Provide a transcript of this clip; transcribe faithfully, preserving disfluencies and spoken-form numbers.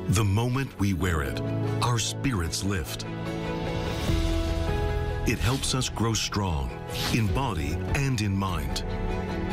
The moment we wear it, our spirits lift. It helps us grow strong in body and in mind.